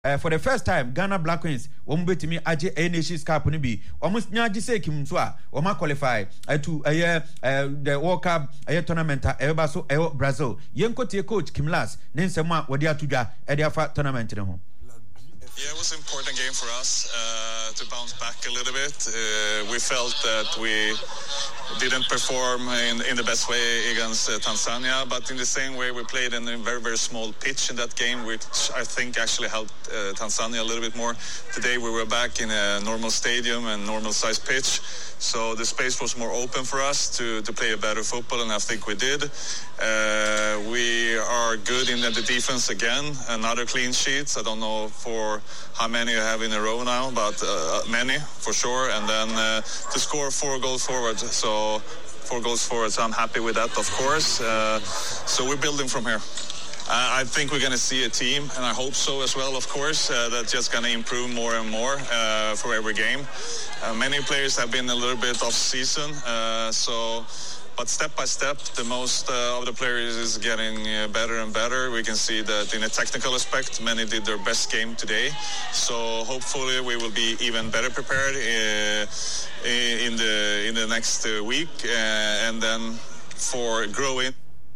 for the first time Ghana Black Queens won betimi age a Nations Cup ni bi almost nya age say kim so a o ma qualify to the World Cup tournament eba so Brazil yenkotie coach Kim Las ne nsem a wodi atudwa e de afa tournament ne ho. Yeah, it was an important game for us to bounce back a little bit. We felt that we didn't perform in the best way against Tanzania, but in the same way we played in a very, very small pitch in that game, which I think actually helped Tanzania a little bit more. Today we were back in a normal stadium and normal size pitch, so the space was more open for us to play a better football, and I think we did. We are good in the defense again, another clean sheets. I don't know for how many you have in a row now, but many for sure. And then to score 4 goals forward, so 4 goals forward. So I'm happy with that, of course. So we're building from here. I think we're going to see a team, and I hope so as well, of course, that's just going to improve more and more for every game. Many players have been a little bit off season, but step by step, the most of the players is getting better and better. We can see that in a technical aspect, many did their best game today. So hopefully we will be even better prepared in the next week, and then for growing.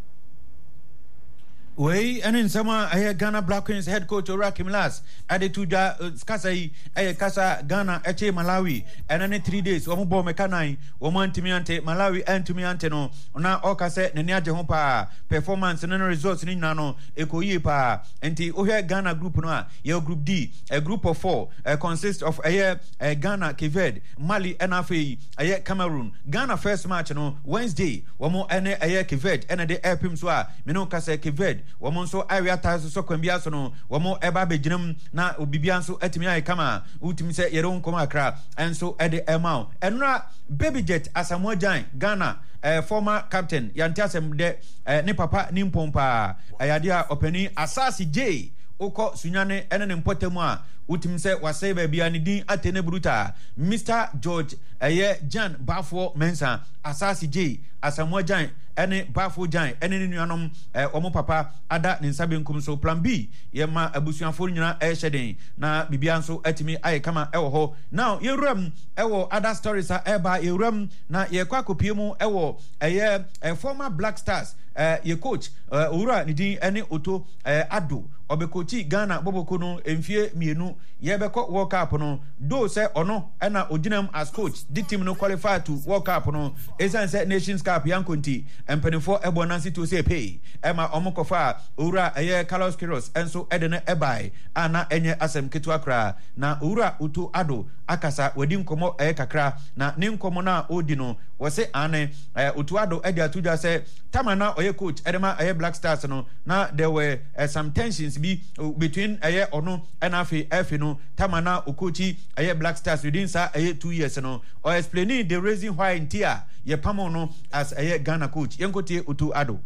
Wey ene nsema Ghana Black Queens head coach Owura Kim Las ade tuja kasa yi kasa Ghana eche Malawi ene 3 days wo bo mekanan wo antimi ante Malawi antimi ante no na okase ne age ho pa performance no results ni nyina no ekoyi pa enti ohwe Ghana group no a ye group D, a group of 4 consists of Ghana, Cape Verde, Mali and afei Cameroon. Ghana first match no Wednesday wo mo ene Cape Verde ene de epim so a me no kase Cape Verde woman so area ties so kwambia so no womo eba beginum na obibia so atimi ay kama utimi se yere nkoma akra enso ede emau enra baby jet Asamoah Gyan Ghana former captain yanti asem de ne papa ni mpompa ayade a opani Asasi J oko sunyane ene ne mpotemu a utimi se wasai ba bia ne din atene bruta Mr George Jan Bafo Mensa Asasi J Asamoah Gyan ene Bafo Gyan ene ne nuanom omo papa ada ne nsabe nkum so plan B yema abusuafo nyina eheden na bibia nso atimi aye kama ewo ho now yeruam ewo other stories eba yeruam na ye kwakopie mu ewo former Black Stars ye coach Owura Nidin ene Oto Ado obekochi Ghana boboko no emfie mienu ye beko World Cup no do se ono ena oginam as coach the team no qualify to World Cup no esan se Nations Cup yankonti empenifo ebonansi to say pay ema omokofa Owura Carlos Queiroz enso edene ebai ana enye asem ketu akra na Owura Oto Ado akasa wedi nkomo kakra na ne nkomo na odi no wo se ane Oto Ado edi atuja se tamana oye coach edema Black Stars no na there were some tensions be between ono and afi no tamana okochi Black Stars within 2 years no or explaining the reason why intia ye pamo no as Ghana coach yenkotie Oto Ado.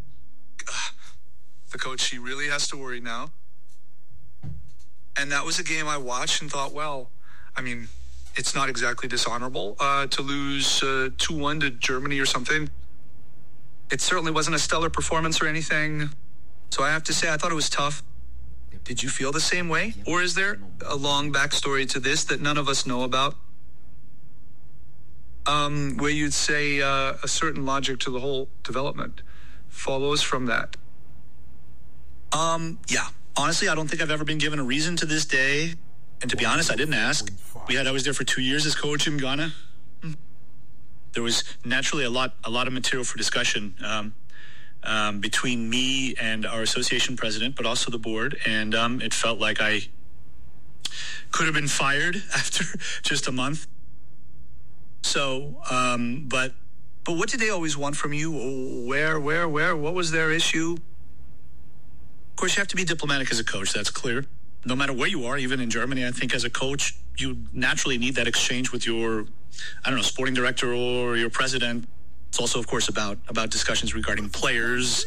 The coach, he really has to worry now. And that was a game I watched and thought, well, I mean, it's not exactly dishonorable to lose 2-1 to Germany or something. It certainly wasn't a stellar performance or anything. So I have to say, I thought it was tough. Did you feel the same way? Or is there a long backstory to this that none of us know about? Where you'd say a certain logic to the whole development follows from that. Yeah. Honestly, I don't think I've ever been given a reason to this day. And to be honest, I didn't ask. I was there for 2 years as coach in Ghana. There was naturally a lot of material for discussion between me and our association president, but also the board. And it felt like I could have been fired after just a month. So, but what did they always want from you? Where? What was their issue? Of course, you have to be diplomatic as a coach. That's clear. No matter where you are, even in Germany, I think as a coach, you naturally need that exchange with your, sporting director or your president. It's also, of course, about discussions regarding players.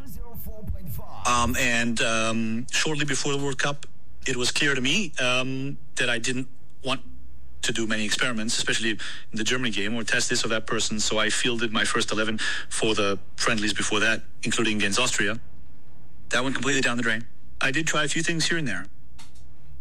And shortly before the World Cup, it was clear to me that I didn't want to do many experiments, especially in the Germany game, or test this or that person. So I fielded my first 11 for the friendlies before that, including against Austria. That went completely down the drain. I did try a few things here and there.